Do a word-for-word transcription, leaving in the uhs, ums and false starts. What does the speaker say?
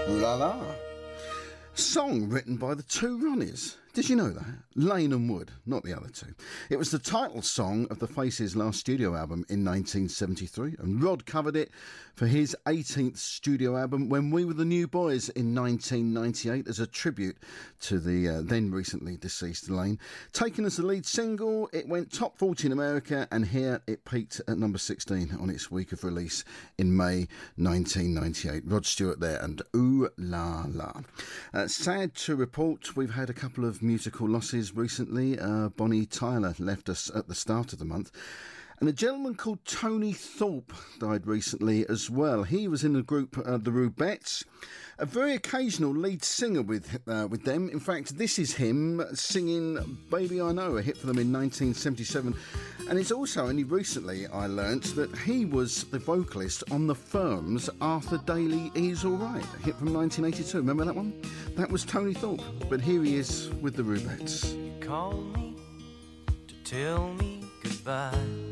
Ooh la la. Song written by the two Ronnies. Did you know that? Lane and Wood, not the other two. It was the title song of the Faces' last studio album in nineteen seventy-three, and Rod covered it for his eighteenth studio album, When We Were the New Boys, in nineteen ninety-eight, as a tribute to the uh, then recently deceased Lane. Taken as the lead single, it went top forty in America, and here it peaked at number sixteen on its week of release in May nineteen ninety-eight. Rod Stewart there, and Ooh La La. Uh, sad to report, we've had a couple of musical losses recently. Uh, Bonnie Tyler left us at the start of the month. And a gentleman called Tony Thorpe died recently as well. He was in the group uh, The Rubettes, a very occasional lead singer with uh, with them. In fact, this is him singing Baby I Know, a hit for them in nineteen seventy-seven. And it's also only recently I learnt that he was the vocalist on The Firm's Arthur Daly Is Alright, a hit from nineteen eighty-two. Remember that one? That was Tony Thorpe. But here he is with The Rubettes. You call me to tell me goodbye.